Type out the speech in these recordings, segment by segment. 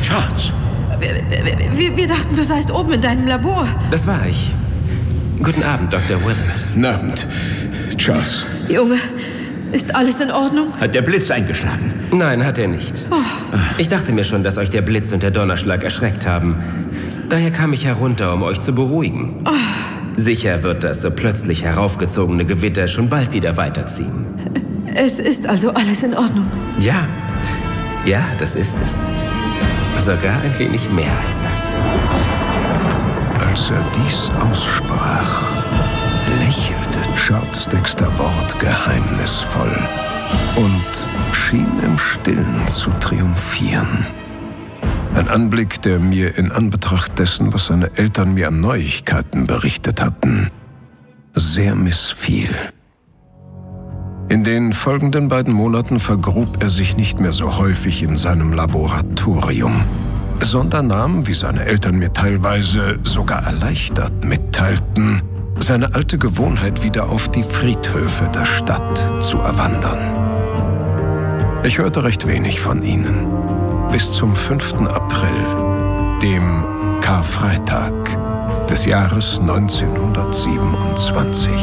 Charles! Wir dachten, du seist oben in deinem Labor. Das war ich. Guten Abend, Dr. Willett. Guten Abend, Charles. Junge, ist alles in Ordnung? Hat der Blitz eingeschlagen? Nein, hat er nicht. Ich dachte mir schon, dass euch der Blitz und der Donnerschlag erschreckt haben. Daher kam ich herunter, um euch zu beruhigen. Sicher wird das so plötzlich heraufgezogene Gewitter schon bald wieder weiterziehen. Es ist also alles in Ordnung? Ja, das ist es. Sogar ein wenig mehr als das. Als er dies aussprach, lächelte Charles Dexter Ward geheimnisvoll und schien im Stillen zu triumphieren. Ein Anblick, der mir in Anbetracht dessen, was seine Eltern mir an Neuigkeiten berichtet hatten, sehr missfiel. In den folgenden beiden Monaten vergrub er sich nicht mehr so häufig in seinem Laboratorium, sondern nahm, wie seine Eltern mir teilweise sogar erleichtert mitteilten, seine alte Gewohnheit wieder auf, die Friedhöfe der Stadt zu erwandern. Ich hörte recht wenig von ihnen, bis zum 5. April, dem Karfreitag des Jahres 1927.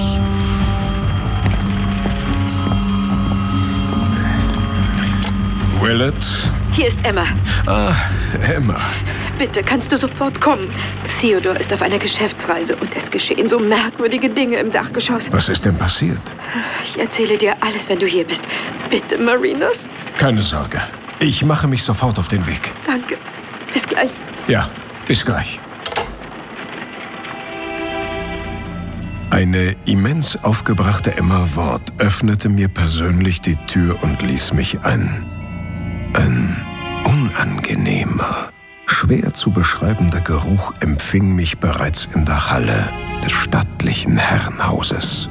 Willett? Hier ist Emma. Ah, Emma. Bitte, kannst du sofort kommen? Theodor ist auf einer Geschäftsreise und es geschehen so merkwürdige Dinge im Dachgeschoss. Was ist denn passiert? Ich erzähle dir alles, wenn du hier bist. Bitte, Marinos? Keine Sorge. Ich mache mich sofort auf den Weg. Danke. Bis gleich. Ja, bis gleich. Eine immens aufgebrachte Emma Ward öffnete mir persönlich die Tür und ließ mich ein. Ein unangenehmer, schwer zu beschreibender Geruch empfing mich bereits in der Halle des stattlichen Herrenhauses.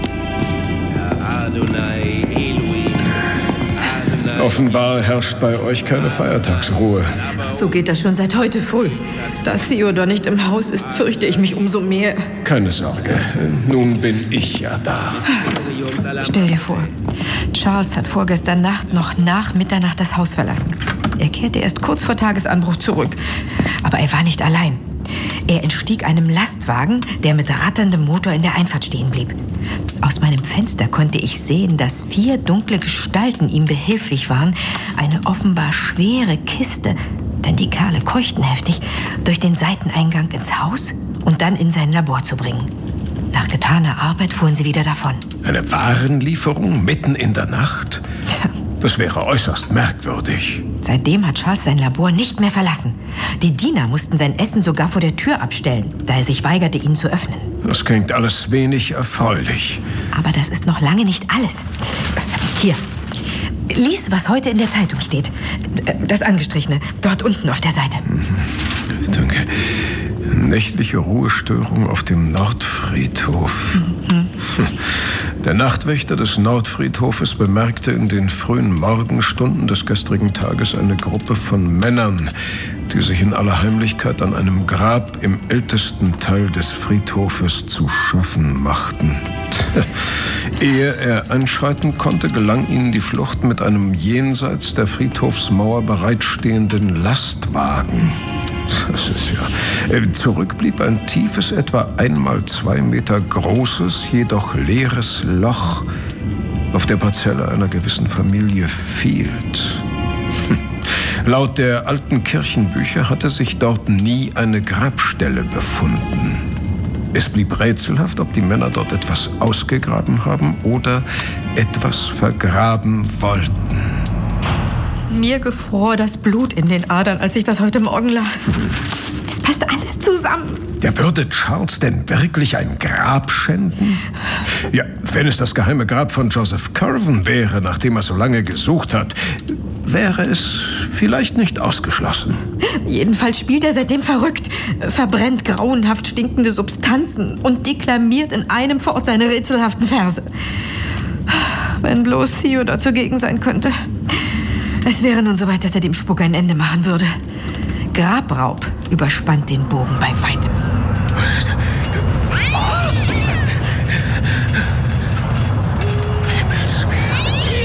Offenbar herrscht bei euch keine Feiertagsruhe. So geht das schon seit heute früh. Da Theodor nicht im Haus ist, fürchte ich mich umso mehr. Keine Sorge, nun bin ich ja da. Stell dir vor, Charles hat vorgestern Nacht noch nach Mitternacht das Haus verlassen. Er kehrte erst kurz vor Tagesanbruch zurück. Aber er war nicht allein. Er entstieg einem Lastwagen, der mit ratterndem Motor in der Einfahrt stehen blieb. Aus meinem Fenster konnte ich sehen, dass 4 dunkle Gestalten ihm behilflich waren, eine offenbar schwere Kiste, denn die Kerle keuchten heftig, durch den Seiteneingang ins Haus und dann in sein Labor zu bringen. Nach getaner Arbeit fuhren sie wieder davon. Eine Warenlieferung mitten in der Nacht? Tja. Das wäre äußerst merkwürdig. Seitdem hat Charles sein Labor nicht mehr verlassen. Die Diener mussten sein Essen sogar vor der Tür abstellen, da er sich weigerte, ihn zu öffnen. Das klingt alles wenig erfreulich. Aber das ist noch lange nicht alles. Hier, lies, was heute in der Zeitung steht. Das Angestrichene, dort unten auf der Seite. Danke. Nächtliche Ruhestörung auf dem Nordfriedhof. Der Nachtwächter des Nordfriedhofes bemerkte in den frühen Morgenstunden des gestrigen Tages eine Gruppe von Männern, die sich in aller Heimlichkeit an einem Grab im ältesten Teil des Friedhofes zu schaffen machten. Ehe er einschreiten konnte, gelang ihnen die Flucht mit einem jenseits der Friedhofsmauer bereitstehenden Lastwagen. Das ist ja... Zurück blieb ein tiefes, etwa 1 mal 2 Meter großes, jedoch leeres Loch auf der Parzelle einer gewissen Familie Field. Laut der alten Kirchenbücher hatte sich dort nie eine Grabstelle befunden. Es blieb rätselhaft, ob die Männer dort etwas ausgegraben haben oder etwas vergraben wollten. Mir gefror das Blut in den Adern, als ich das heute Morgen las. Es passt alles zusammen. Ja, würde Charles denn wirklich ein Grab schänden? Ja, wenn es das geheime Grab von Joseph Curwen wäre, nachdem er so lange gesucht hat, wäre es vielleicht nicht ausgeschlossen. Jedenfalls spielt er seitdem verrückt, verbrennt grauenhaft stinkende Substanzen und deklamiert in einem Fort seine rätselhaften Verse. Wenn bloß Theodor zugegen sein könnte. Es wäre nun soweit, dass er dem Spuk ein Ende machen würde. Grabraub überspannt den Bogen bei weitem.